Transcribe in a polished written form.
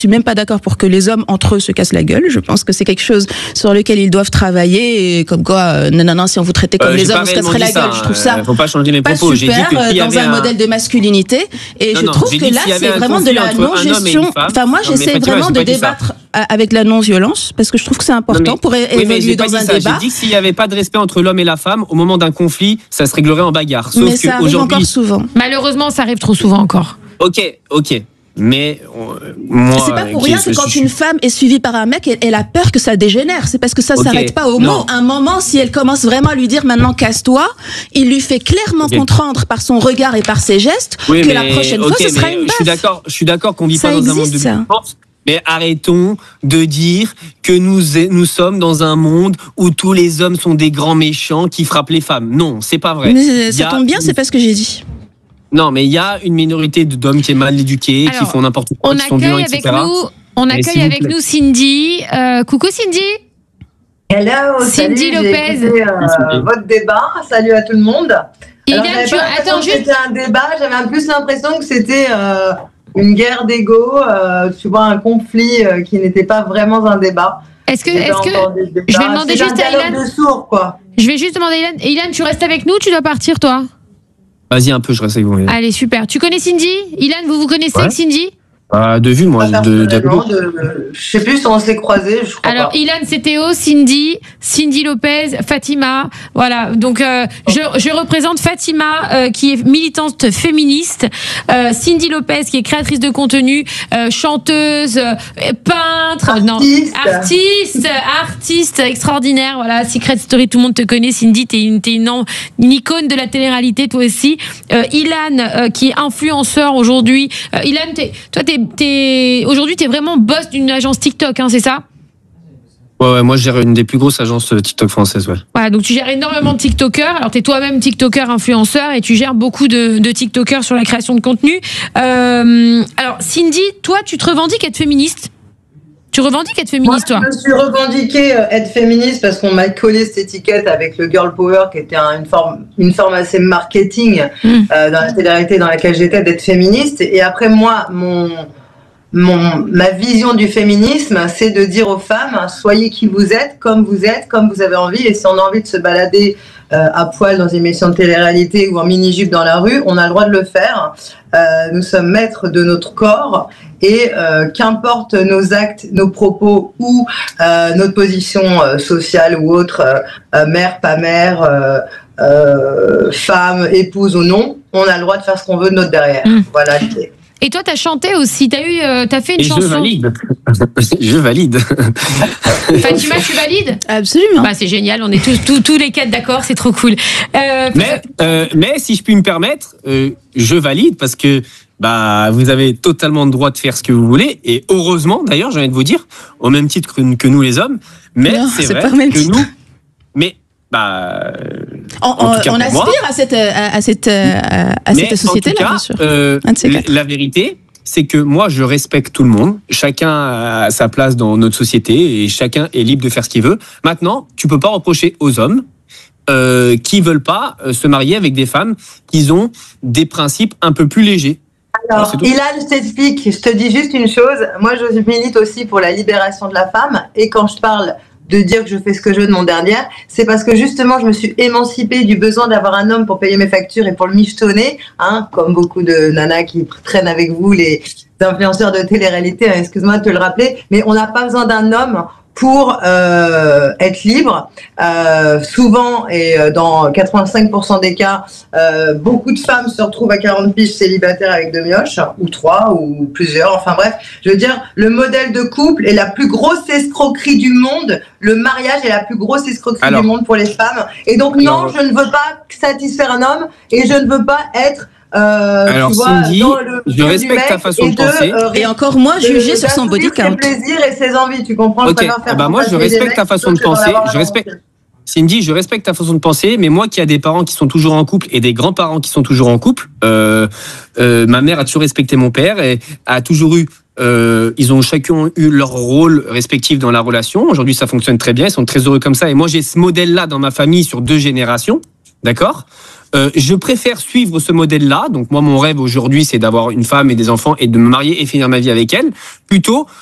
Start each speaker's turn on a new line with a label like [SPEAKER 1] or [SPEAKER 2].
[SPEAKER 1] suis même pas d'accord pour que les hommes entre eux se cassent la gueule. Je pense que c'est quelque chose sur lequel ils doivent travailler et comme quoi non, si on vous traitait comme les hommes on se casserait la gueule. Je trouve ça
[SPEAKER 2] faut pas changer mes propos.
[SPEAKER 1] Pas super,
[SPEAKER 2] j'ai dit que
[SPEAKER 1] dans un modèle de masculinité et je trouve que là c'est vraiment de la non-gestion. Enfin moi j'essaie vraiment de débattre avec la non-violence parce que je trouve que c'est important pour évoluer dans un débat.
[SPEAKER 2] J'ai dit que s'il n'y avait pas de respect entre l'homme et la femme au moment d'un conflit, ça se réglerait en bagarre.
[SPEAKER 1] Mais ça arrive encore souvent.
[SPEAKER 3] Malheureusement ça arrive trop souvent encore.
[SPEAKER 2] Ok. Mais moi,
[SPEAKER 1] c'est pas pour rien que quand une femme est suivie par un mec, elle a peur que ça dégénère. C'est parce que ça s'arrête pas au mot. Un moment, si elle commence vraiment à lui dire maintenant casse-toi, il lui fait clairement comprendre par son regard et par ses gestes que la prochaine fois ce sera une baffe.
[SPEAKER 2] Je suis d'accord qu'on vit pas dans un monde de violence. Mais arrêtons de dire que nous sommes dans un monde où tous les hommes sont des grands méchants qui frappent les femmes. Non, c'est pas vrai.
[SPEAKER 1] Mais ça tombe bien, c'est pas ce que j'ai dit.
[SPEAKER 2] Non, mais il y a une minorité d'hommes qui est mal éduqués, qui font n'importe quoi, qui sont violents, etc.
[SPEAKER 3] On accueille avec nous Cindy. Coucou Cindy.
[SPEAKER 4] Hello,
[SPEAKER 3] Cindy Lopez.
[SPEAKER 4] Votre débat. Salut à tout le monde.
[SPEAKER 3] Attends,
[SPEAKER 4] c'était un débat. J'avais plus l'impression que c'était une guerre d'ego. Tu vois, un conflit qui n'était pas vraiment un débat.
[SPEAKER 3] Est-ce que je vais demander juste à Ilan. Je vais juste demander à Ilan. Ilan, tu restes avec nous ou tu dois partir toi?
[SPEAKER 2] Vas-y un peu, je reste avec vous.
[SPEAKER 3] Allez, super. Tu connais Cindy? Ilan, vous connaissez Cindy?
[SPEAKER 2] De vue, moi.
[SPEAKER 4] Je sais plus si on s'est croisés, je crois.
[SPEAKER 3] Alors, pas. Ilan, c'est Théo, Cindy Lopez, Fatima. Voilà. Donc, je représente Fatima, qui est militante féministe. Cindy Lopez, qui est créatrice de contenu, chanteuse, peintre, artiste extraordinaire. Voilà. Secret Story, tout le monde te connaît. Cindy, t'es une icône de la télé-réalité, toi aussi. Ilan, qui est influenceur aujourd'hui. Ilan, aujourd'hui, t'es vraiment boss d'une agence TikTok, hein, c'est ça?
[SPEAKER 2] Ouais, moi je gère une des plus grosses agences TikTok françaises, ouais.
[SPEAKER 3] Voilà, donc tu gères énormément de TikTokers. Alors t'es toi-même TikToker influenceur et tu gères beaucoup de TikTokers sur la création de contenu. Alors Cindy, toi, tu te revendiques être féministe? Tu revendiques être féministe, toi?
[SPEAKER 4] Je me suis revendiquée être féministe parce qu'on m'a collé cette étiquette avec le girl power qui était une forme assez marketing dans la télé-réalité dans laquelle j'étais, d'être féministe. Et après, moi, ma vision du féminisme, c'est de dire aux femmes, soyez qui vous êtes, comme vous avez envie. Et si on a envie de se balader à poil dans une émission de télé-réalité ou en mini-jupe dans la rue, on a le droit de le faire. Nous sommes maîtres de notre corps et qu'importe nos actes, nos propos ou notre position sociale ou autre, mère, pas mère, femme, épouse ou non, on a le droit de faire ce qu'on veut de notre derrière. Voilà l'idée.
[SPEAKER 3] Et toi, t'as chanté aussi, t'as fait une chanson.
[SPEAKER 2] Je valide.
[SPEAKER 3] Fatima, tu valides?
[SPEAKER 1] Absolument.
[SPEAKER 3] Bah, c'est génial, on est tous les quatre d'accord, c'est trop cool.
[SPEAKER 2] Mais si je puis me permettre, je valide parce que vous avez totalement le droit de faire ce que vous voulez et heureusement, d'ailleurs, j'ai envie de vous dire, au même titre que nous les hommes, mais non, c'est vrai que nous, mais
[SPEAKER 1] on aspire à cette société-là, bien sûr.
[SPEAKER 2] La vérité, c'est que moi, je respecte tout le monde. Chacun a sa place dans notre société et chacun est libre de faire ce qu'il veut. Maintenant, tu peux pas reprocher aux hommes qui veulent pas se marier avec des femmes qui ont des principes un peu plus légers.
[SPEAKER 4] Alors, Ilan, je t'explique. Je te dis juste une chose. Moi, je milite aussi pour la libération de la femme. Et quand je parle de dire que je fais ce que je veux de mon derrière, c'est parce que justement je me suis émancipée du besoin d'avoir un homme pour payer mes factures et pour le michetonner, comme beaucoup de nanas qui traînent avec vous, les influenceurs de télé-réalité, excuse-moi de te le rappeler, mais on n'a pas besoin d'un homme pour être libre. Souvent, et dans 85% des cas, beaucoup de femmes se retrouvent à 40 piges célibataires avec 2 mioches, ou 3, ou plusieurs, enfin bref. Je veux dire, le modèle de couple est la plus grosse escroquerie du monde. Le mariage est la plus grosse escroquerie du monde pour les femmes. Et donc non, je ne veux pas satisfaire un homme, et je ne veux pas être...
[SPEAKER 2] alors Cindy, je respecte ta façon de penser.
[SPEAKER 1] Et encore moins juger sur son body count.
[SPEAKER 4] Ses plaisirs et ses envies, tu comprends?
[SPEAKER 2] Ok, moi je respecte ta façon de penser. Cindy, je respecte ta façon de penser, mais moi qui ai des parents qui sont toujours en couple et des grands-parents qui sont toujours en couple, ma mère a toujours respecté mon père et a toujours eu... ils ont chacun eu leur rôle respectif dans la relation. Aujourd'hui, ça fonctionne très bien. Ils sont très heureux comme ça. Et moi, j'ai ce modèle-là dans ma famille sur 2 générations. D'accord ? Je préfère suivre ce modèle-là. Donc moi, mon rêve aujourd'hui, c'est d'avoir une femme et des enfants et de me marier et finir ma vie avec elle, plutôt